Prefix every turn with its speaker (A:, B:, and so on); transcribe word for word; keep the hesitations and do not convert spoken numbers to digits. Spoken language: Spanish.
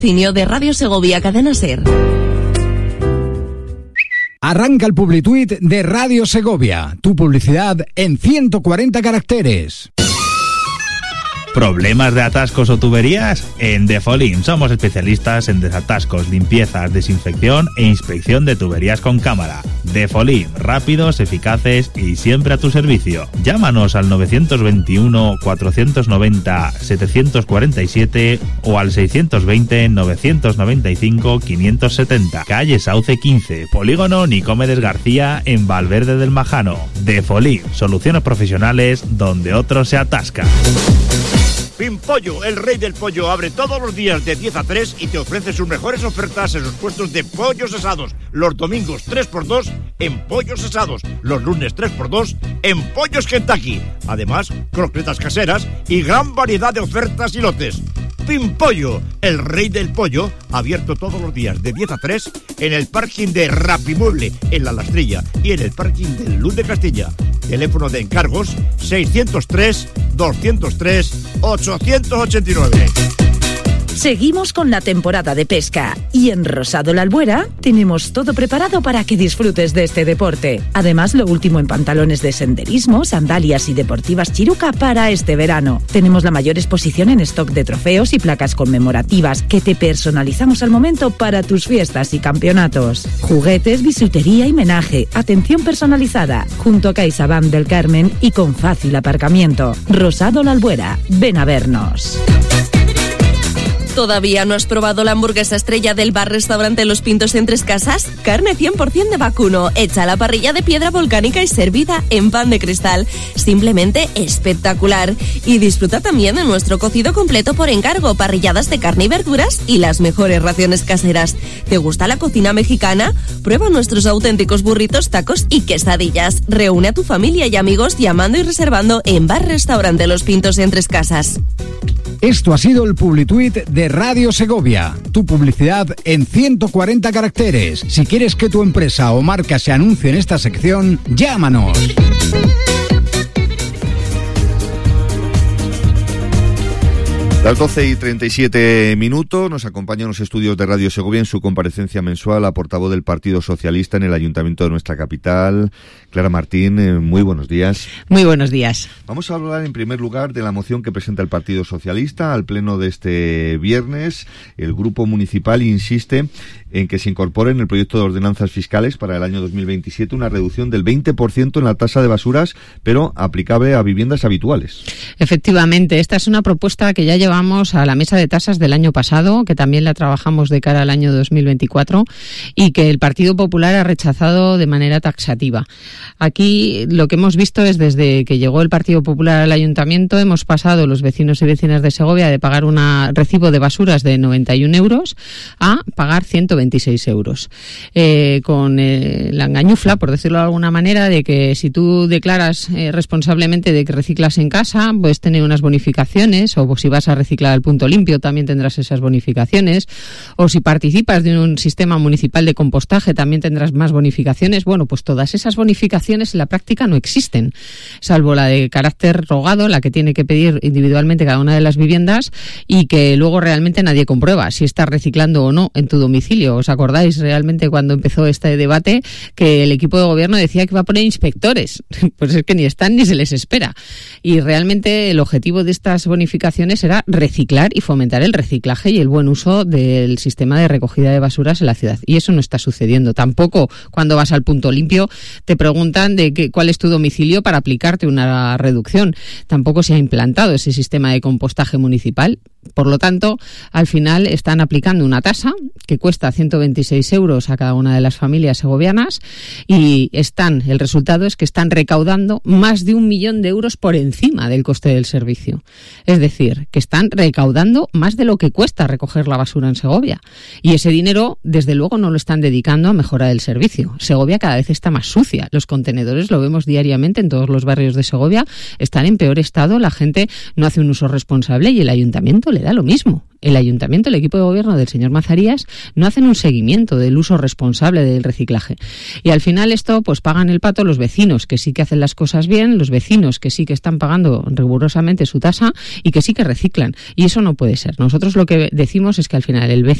A: Patrocinio de Radio Segovia Cadena Ser.
B: Arranca el Publituit de Radio Segovia. Tu publicidad en ciento cuarenta caracteres.
C: ¿Problemas de atascos o tuberías? En Defolim somos especialistas en desatascos, limpiezas, desinfección e inspección de tuberías con cámara. Defolim, rápidos, eficaces y siempre a tu servicio. Llámanos al nueve dos uno, cuatro nueve cero, siete cuatro siete o al seis dos cero, nueve nueve cinco, cinco siete cero. Calle Sauce quince, Polígono Nicomedes García en Valverde del Majano. Defolim, soluciones profesionales donde otros se atascan.
D: Pimpollo, el rey del pollo, abre todos los días de diez a tres y te ofrece sus mejores ofertas en sus puestos de pollos asados. Los domingos tres por dos en pollos asados. Los lunes tres por dos en pollos Kentucky. Además, croquetas caseras y gran variedad de ofertas y lotes. Pimpollo, el rey del pollo, abierto todos los días de diez a tres en el parking de Rapimueble, en La Lastrilla, y en el parking del Luz de Castilla. Teléfono de encargos seiscientos tres, doscientos tres, ochocientos ochenta y nueve.
E: Seguimos con la temporada de pesca y en Rosado La Albuera tenemos todo preparado para que disfrutes de este deporte. Además, lo último en pantalones de senderismo, sandalias y deportivas Chiruca para este verano. Tenemos la mayor exposición en stock de trofeos y placas conmemorativas que te personalizamos al momento para tus fiestas y campeonatos. Juguetes, bisutería y menaje, atención personalizada, junto a CaixaBank del Carmen y con fácil aparcamiento. Rosado La Albuera, ven a vernos.
A: ¿Todavía no has probado la hamburguesa estrella del bar-restaurante Los Pintos en Tres Casas? Carne cien por ciento de vacuno, hecha a la parrilla de piedra volcánica y servida en pan de cristal. Simplemente espectacular. Y disfruta también de nuestro cocido completo por encargo, parrilladas de carne y verduras y las mejores raciones caseras. ¿Te gusta la cocina mexicana? Prueba nuestros auténticos burritos, tacos y quesadillas. Reúne a tu familia y amigos llamando y reservando en bar-restaurante Los Pintos en Tres Casas.
B: Esto ha sido el Publituit de Radio Segovia. Tu publicidad en ciento cuarenta caracteres. Si quieres que tu empresa o marca se anuncie en esta sección, llámanos.
F: Las doce y treinta y siete minutos, nos acompaña en los estudios de Radio Segovia en su comparecencia mensual la portavoz del Partido Socialista en el Ayuntamiento de nuestra capital, Clara Martín. Eh, muy buenos días.
G: Muy buenos días.
F: Vamos a hablar en primer lugar de la moción que presenta el Partido Socialista al pleno de este viernes. El Grupo Municipal insiste en que se incorpore en el proyecto de ordenanzas fiscales para el año dos mil veintisiete una reducción del veinte por ciento en la tasa de basuras, pero aplicable a viviendas habituales.
G: Efectivamente, esta es una propuesta que ya llevamos a la mesa de tasas del año pasado, que también la trabajamos de cara al año dos mil veinticuatro y que el Partido Popular ha rechazado de manera taxativa. Aquí lo que hemos visto es desde que llegó el Partido Popular al Ayuntamiento hemos pasado los vecinos y vecinas de Segovia de pagar un recibo de basuras de noventa y un euros a pagar ciento veintiséis euros. Eh, con eh, la engañufla, por decirlo de alguna manera, de que si tú declaras eh, responsablemente de que reciclas en casa, puedes tener unas bonificaciones, o si vas a reciclar al punto limpio también tendrás esas bonificaciones, o si participas de un sistema municipal de compostaje también tendrás más bonificaciones. Bueno, pues todas esas bonificaciones en la práctica no existen, salvo la de carácter rogado, la que tiene que pedir individualmente cada una de las viviendas y que luego realmente nadie comprueba si estás reciclando o no en tu domicilio. ¿Os acordáis realmente cuando empezó este debate que el equipo de gobierno decía que iba a poner inspectores? Pues es que ni están ni se les espera. Y realmente el objetivo de estas bonificaciones era reciclar y fomentar el reciclaje y el buen uso del sistema de recogida de basuras en la ciudad. Y eso no está sucediendo. Tampoco cuando vas al punto limpio te preguntan de qué, cuál es tu domicilio para aplicarte una reducción. Tampoco se ha implantado ese sistema de compostaje municipal. Por lo tanto, al final están aplicando una tasa que cuesta ciento veintiséis euros a cada una de las familias segovianas y están, el resultado es que están recaudando más de un millón de euros por encima del coste del servicio. Es decir, que están recaudando más de lo que cuesta recoger la basura en Segovia. Y ese dinero, desde luego, no lo están dedicando a mejorar el servicio. Segovia cada vez está más sucia. Los contenedores, lo vemos diariamente en todos los barrios de Segovia, están en peor estado, la gente no hace un uso responsable y el ayuntamiento le da lo mismo. el ayuntamiento, el equipo de gobierno del señor Mazarías, no hacen un seguimiento del uso responsable del reciclaje. Y al final esto, pues pagan el pato los vecinos, que sí que hacen las cosas bien, los vecinos que sí que están pagando rigurosamente su tasa y que sí que reciclan. Y eso no puede ser. Nosotros lo que decimos es que al final el vecino